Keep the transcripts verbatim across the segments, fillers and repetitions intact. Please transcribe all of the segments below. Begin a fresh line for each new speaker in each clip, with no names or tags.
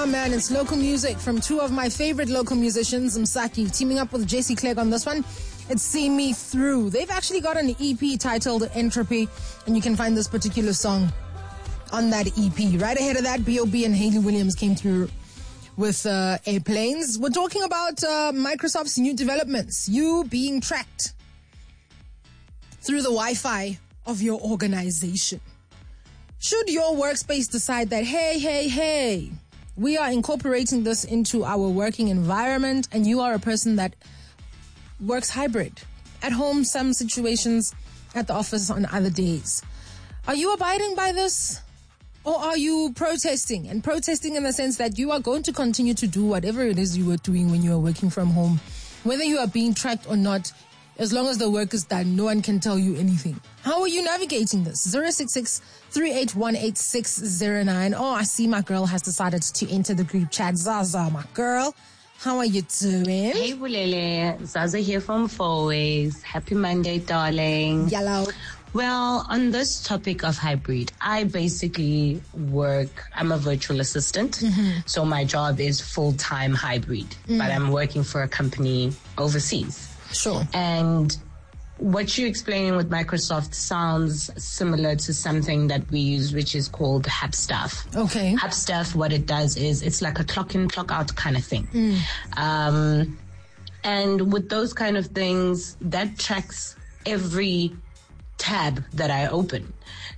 Yeah, man, it's local music from two of my favorite local musicians, Msaki, teaming up with Jesse Clegg on this one. It's See Me Through. They've actually got an E P titled Entropy, and you can find this particular song on that E P. Right ahead of that, B O B and Hayley Williams came through with uh, Airplanes. We're talking about uh, Microsoft's new developments. You being tracked through the Wi-Fi of your organization. Should your workspace decide that, hey, hey, hey, we are incorporating this into our working environment, and you are a person that works hybrid, at home, some situations, at the office on other days, are you abiding by this? Or are you protesting? And protesting in the sense that you are going to continue to do whatever it is you were doing when you are working from home. Whether you are being tracked or not, as long as the work is done, no one can tell you anything. How are you navigating this? zero six six, three eight one, eight six zero nine. Oh, I see my girl has decided to enter the group chat. Zaza, my girl, how are you doing?
Hey, Bulele. Zaza here from Fourways. Happy Monday, darling.
Yellow.
Well, on this topic of hybrid, I basically work, I'm a virtual assistant. Mm-hmm. So my job is full-time hybrid, mm. but I'm working for a company overseas.
Sure.
And what you're explaining with Microsoft sounds similar to something that we use, which is called Hapstaff.
Okay.
Hapstaff, what it does is it's like a clock in, clock out kind of thing.
Mm.
Um, and with those kind of things, that tracks every tab that I open.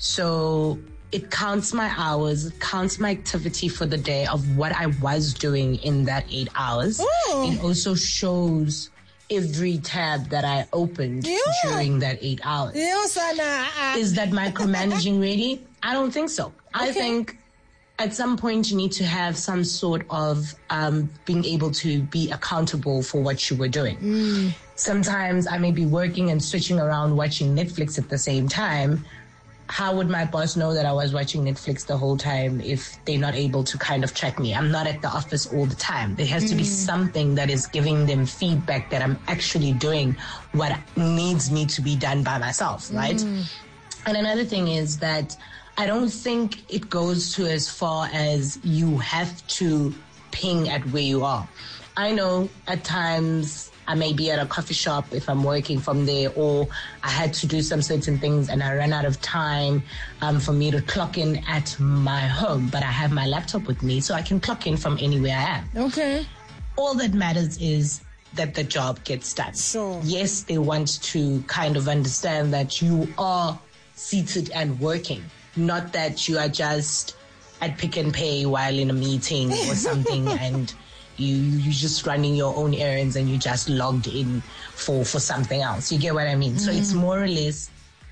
So it counts my hours, counts my activity for the day of what I was doing in that eight hours.
Ooh.
It also shows every tab that I opened
yeah.
during that eight hours.
Yeah, Sana.
Is that micromanaging really? I don't think so. Okay. I think at some point you need to have some sort of um, being able to be accountable for what you were doing.
Mm.
Sometimes I may be working and switching around watching Netflix at the same time. How would my boss know that I was watching Netflix the whole time if they're not able to kind of track me? I'm not at the office all the time. There has mm. to be something that is giving them feedback that I'm actually doing what needs me to be done by myself, right?
Mm.
And another thing is that I don't think it goes to as far as you have to ping at where you are. I know at times I may be at a coffee shop if I'm working from there, or I had to do some certain things and I ran out of time um, for me to clock in at my home, but I have my laptop with me so I can clock in from anywhere I am.
Okay.
All that matters is that the job gets done.
Sure.
Yes, they want to kind of understand that you are seated and working, not that you are just at Pick and Pay while in a meeting or something and You, you're just running your own errands and you just logged in for, for something else. You get what I mean? Mm. So it's more or less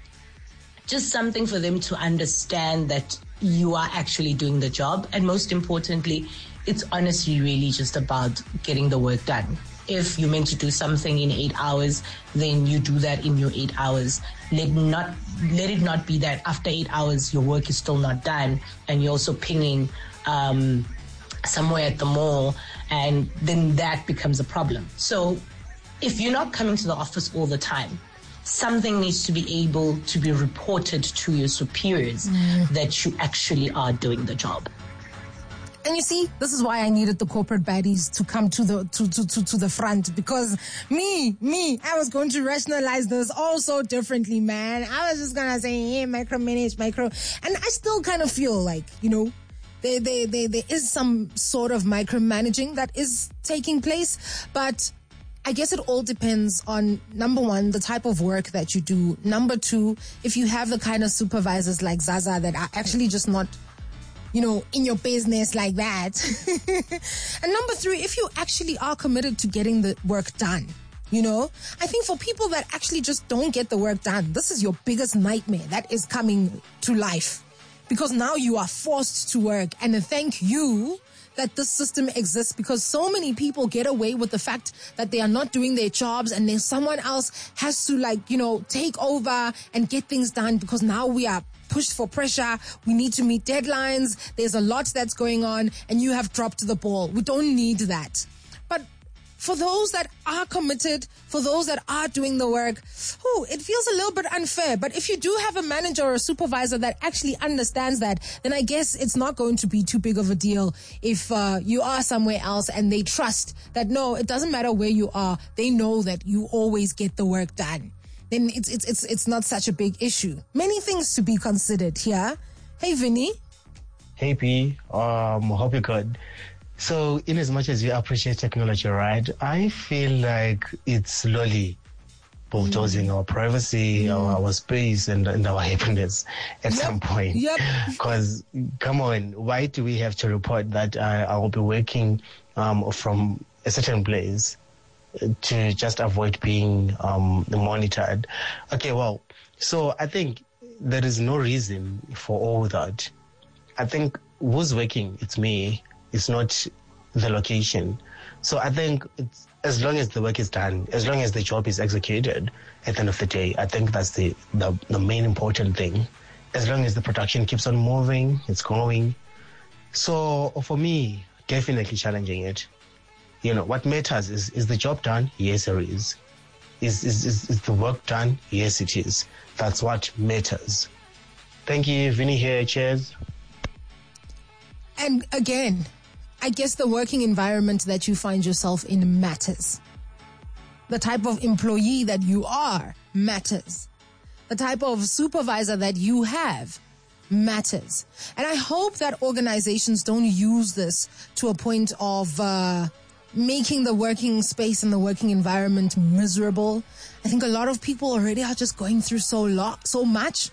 just something for them to understand that you are actually doing the job. And most importantly, it's honestly really just about getting the work done. If you're meant to do something in eight hours, then you do that in your eight hours. Let not let it not be that after eight hours, your work is still not done and you're also pinging um, somewhere at the mall, and then that becomes a problem. So if you're not coming to the office all the time, something needs to be able to be reported to your superiors mm. that you actually are doing the job.
And you see, this is why I needed the corporate baddies to come to the to, to, to, to the front, because me, me, I was going to rationalize this all so differently, man. I was just going to say, hey, micromanage, micro. And I still kind of feel like, you know, There, there, there, there is some sort of micromanaging that is taking place, but I guess it all depends on, number one, the type of work that you do. Number two, if you have the kind of supervisors like Zaza that are actually just not, you know, in your business like that. And number three, if you actually are committed to getting the work done. You know, I think for people that actually just don't get the work done, this is your biggest nightmare that is coming to life. Because now you are forced to work, and thank you that this system exists, because so many people get away with the fact that they are not doing their jobs and then someone else has to, like, you know, take over and get things done, because now we are pushed for pressure. We need to meet deadlines. There's a lot that's going on and you have dropped the ball. We don't need that. But for those that are committed, for those that are doing the work, ooh, it feels a little bit unfair. But if you do have a manager or a supervisor that actually understands that, then I guess it's not going to be too big of a deal if uh, you are somewhere else and they trust that, no, it doesn't matter where you are. They know that you always get the work done. Then it's it's it's it's not such a big issue. Many things to be considered here. Hey, Vinny.
Hey, P. Um, hope you're good. So, in as much as you appreciate technology, right, I feel like it's slowly bulldozing mm. our privacy, mm. our, our space, and, and our happiness at
yep.
some point.
Yep.
Because, come on, why do we have to report that I, I will be working um, from a certain place to just avoid being um, monitored? Okay, well, so I think there is no reason for all that. I think who's working, it's me. It's not the location. So I think it's, as long as the work is done, as long as the job is executed, at the end of the day, I think that's the, the, the main important thing. As long as the production keeps on moving, it's going. So for me, definitely challenging it. You know, what matters is, is the job done? Yes, there is. Is, is, is, is the work done? Yes, it is. That's what matters. Thank you, Vinny here. Cheers.
And again, I guess the working environment that you find yourself in matters. The type of employee that you are matters. The type of supervisor that you have matters. And I hope that organizations don't use this to a point of uh, making the working space and the working environment miserable. I think a lot of people already are just going through so lo- so much.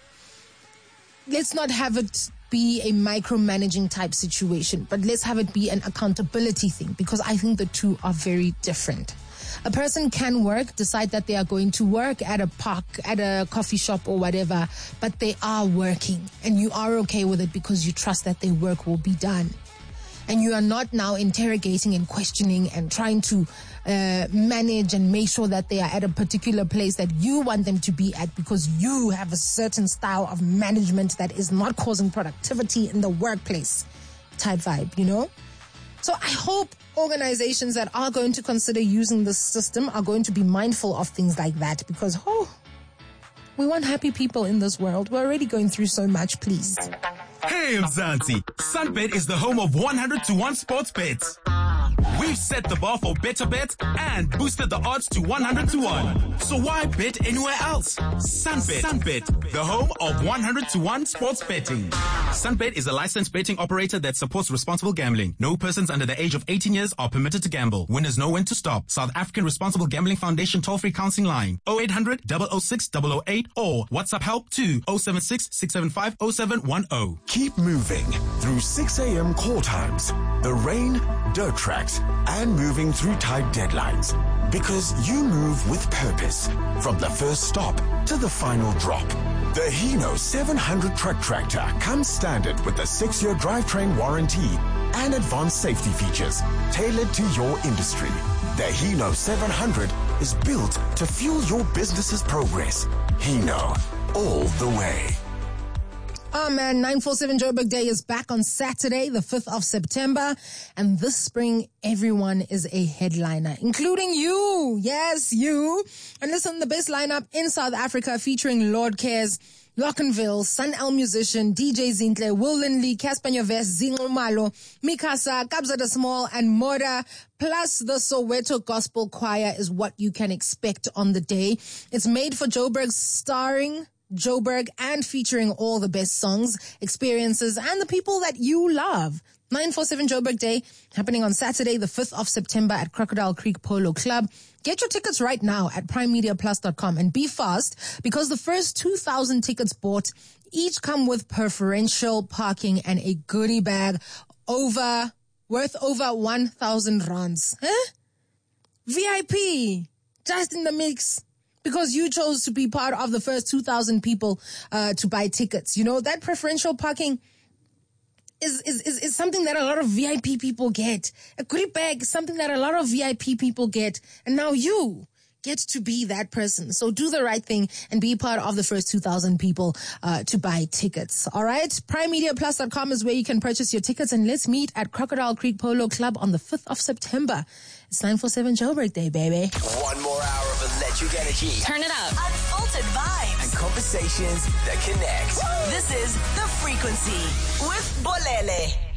Let's not have it be a micromanaging type situation, but let's have it be an accountability thing, because I think the two are very different. A person can work, decide that they are going to work at a park, at a coffee shop or whatever, but they are working and you are okay with it because you trust that their work will be done. And you are not now interrogating and questioning and trying to uh, manage and make sure that they are at a particular place that you want them to be at because you have a certain style of management that is not causing productivity in the workplace type vibe, you know? So I hope organizations that are going to consider using this system are going to be mindful of things like that, because, oh, we want happy people in this world. We're already going through so much, please.
Hey, Mzansi. Sunbet is the home of one hundred to one sports bets. We've set the bar for better bets and boosted the odds to one hundred to one. So why bet anywhere else? Sunbet. Sunbet, the home of one hundred to one sports betting. Sunbet is a licensed betting operator that supports responsible gambling. No persons under the age of eighteen years are permitted to gamble. Winners know when to stop. South African Responsible Gambling Foundation toll-free counseling line oh eight hundred, oh oh six, oh oh eight or WhatsApp help to oh seven six, six seven five, oh seven one oh.
Keep moving through six a.m. call times, the rain, dirt tracks, and moving through tight deadlines. Because you move with purpose, from the first stop to the final drop. The Hino seven hundred truck tractor comes standard with a six-year drivetrain warranty and advanced safety features tailored to your industry. The Hino seven hundred is built to fuel your business's progress. Hino, all the way.
Oh man, nine forty-seven Joburg Day is back on Saturday, the fifth of September. And this spring, everyone is a headliner, including you. Yes, you. And listen, the best lineup in South Africa featuring Lord Cares, Lockenville, Sun El Musician, D J Zintle, Will Lindley, Casper Nyovest, Zingle Malo, Mikasa, Kabza the Small, and Moda, plus the Soweto Gospel Choir is what you can expect on the day. It's made for Joburg, starring Joburg and featuring all the best songs, experiences, and the people that you love. nine forty-seven Joburg Day happening on Saturday, the fifth of September at Crocodile Creek Polo Club. Get your tickets right now at prime media plus dot com and be fast, because the first two thousand tickets bought each come with preferential parking and a goodie bag over worth over one thousand rands. Huh? V I P, just in the mix. Because you chose to be part of the first two thousand people uh, to buy tickets. You know, that preferential parking is, is, is, is something that a lot of V I P people get. A goodie bag is something that a lot of V I P people get. And now you get to be that person. So do the right thing and be part of the first two thousand people uh, to buy tickets. All right. prime media plus dot com is where you can purchase your tickets, and let's meet at Crocodile Creek Polo Club on the fifth of September. It's nine forty-seven Jailbreak Day, baby.
One more hour of electric energy.
Turn it up.
Unfiltered vibes.
And conversations that connect.
This is The Frequency with Bolele.